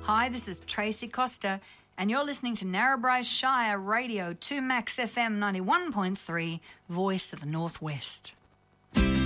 Hi, this is Tracy Costa, and you're listening to Narrabri Shire Radio 2 Max FM 91.3, Voice of the Northwest.